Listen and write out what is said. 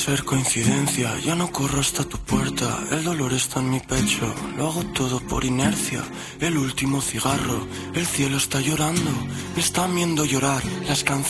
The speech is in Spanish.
ser coincidencia, ya no corro hasta tu puerta. El dolor está en mi pecho, lo hago todo por inercia. El último cigarro, el cielo está llorando, me están viendo llorar las canciones.